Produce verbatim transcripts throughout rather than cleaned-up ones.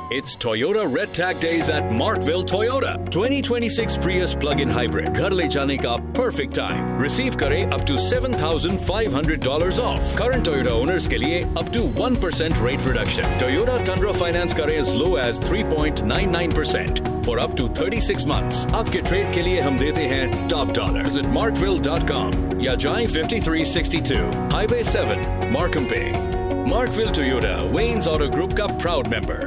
It's Toyota Red Tag Days at Markville Toyota. twenty twenty-six Prius plug-in hybrid घर ले जाने का perfect time. Receive करें up to seven thousand five hundred dollars off. Current Toyota owners के लिए up to one percent rate reduction. Toyota Tundra finance करें as low as three point nine nine percent for up to thirty-six months. आपके trade के लिए हम देते हैं top dollar. Visit markville dot com या जाएं fifty-three sixty-two Highway seven, Markham Bay. Markville Toyota, Wayne's Auto Group का proud member.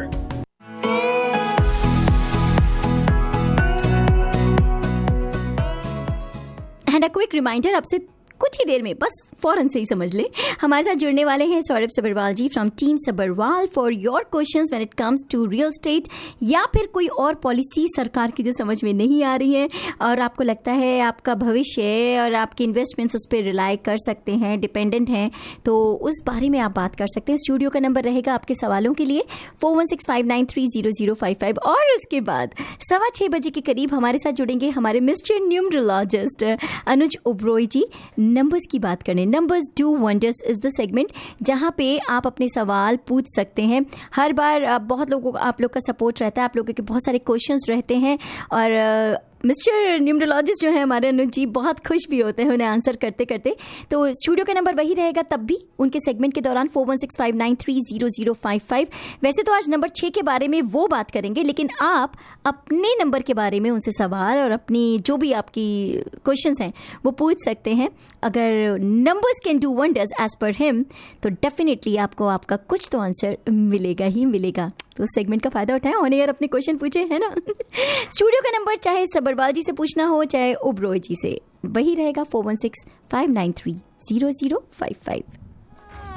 And a quick reminder, अब से कुछ ही देर में, बस फौरन से ही समझ ले, हमारे साथ जुड़ने वाले हैं सौरभ सबरवाल जी from team Sabharwal for your questions when it comes to real estate या फिर कोई और पॉलिसी सरकार की जो समझ में नहीं आ रही है और आपको लगता है आपका भविष्य और आपके इन्वेस्टमेंट्स उस पर रिलाई कर सकते हैं, डिपेंडेंट हैं, तो उस बारे में आप बात कर सकते हैं. स्टूडियो का नंबर रहेगा आपके सवालों के लिए four one six five nine three zero zero five five. और उसके बाद सवा छः बजे के करीब हमारे साथ जुड़ेंगे हमारे मिस्टर न्यूमरोलॉजिस्ट अनुज ओबरॉय जी. नंबर्स की बात करने, numbers do wonders is the segment जहां पे आप अपने सवाल पूछ सकते हैं. हर बार बहुत लोगों को आप लोग का सपोर्ट रहता है, आप लोगों के बहुत सारे क्वेश्चंस रहते हैं और मिस्टर न्यूमरोलॉजिस्ट जो है हमारे अनुज जी बहुत खुश भी होते हैं उन्हें आंसर करते करते. तो स्टूडियो का नंबर वही रहेगा तब भी उनके सेगमेंट के दौरान four one six five nine three zero zero five five. वैसे तो आज नंबर छः के बारे में वो बात करेंगे, लेकिन आप अपने नंबर के बारे में उनसे सवाल और अपनी जो भी आपकी क्वेश्चंस हैं वो पूछ सकते हैं. अगर numbers can do wonders as per him तो डेफिनेटली आपको आपका कुछ तो आंसर मिलेगा ही मिलेगा. तो सेगमेंट का फायदा उठाएं, ऑन एयर अपने क्वेश्चन पूछे, है ना. स्टूडियो का नंबर चाहे सबरवाल जी से पूछना हो चाहे ओबरॉय जी से, वही रहेगा four one six five nine three zero zero five five.